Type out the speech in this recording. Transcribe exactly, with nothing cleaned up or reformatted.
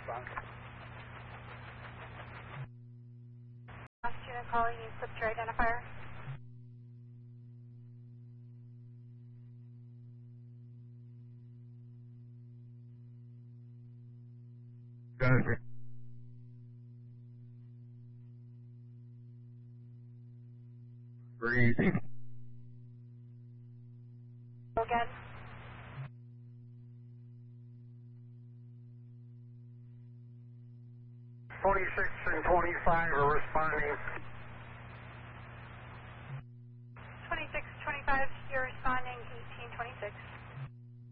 response. Student calling, you flip your identifier. Gotcha. Breezy. Again. twenty-six and twenty-five are responding. twenty-six, twenty-five, you're responding, eighteen, twenty-six.